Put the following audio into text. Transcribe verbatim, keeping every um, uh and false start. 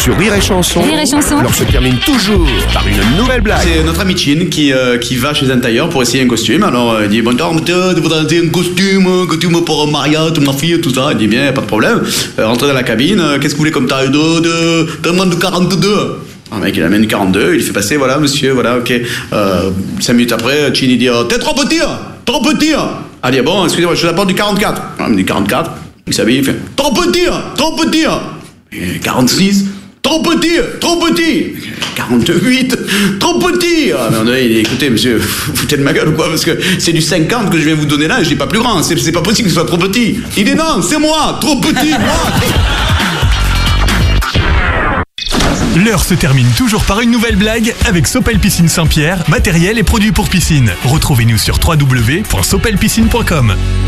Sur Rire et Chanson, Rire et Chanson. l'heure se termine toujours par une nouvelle blague. C'est notre ami Chin qui, euh, qui va chez un tailleur pour essayer un costume. Alors euh, il dit, bon, monsieur, je voudrais essayer un costume, un costume pour Maria, toute ma fille, tout ça. Il dit, bien, pas de problème. Euh, rentrez dans la cabine, euh, qu'est-ce que vous voulez comme taille de, de, de, de quarante-deux. Le mec il amène quarante-deux, il fait passer, voilà monsieur, voilà, ok. Euh, cinq minutes après, Chin il dit, oh, t'es trop petit, trop petit. Ah, il dit, bon, excusez-moi, je vous apporte du quarante-quatre. Ah, il me dit quarante-quatre, il s'habille, il fait, trop petit, trop petit. Et quarante-six, trop petit, trop petit. quarante-huit, trop petit. Ah, mais on a, il dit, écoutez monsieur, vous foutez de ma gueule ou quoi, parce que c'est du cinquante que je viens vous donner là et je dis pas plus grand, c'est, c'est pas possible que ce soit trop petit. Il dit, non, c'est moi, trop petit, moi. L'heure se termine toujours par une nouvelle blague avec Sopel Piscine Saint-Pierre, matériel et produits pour piscine. Retrouvez-nous sur w w w point sopel piscine point com.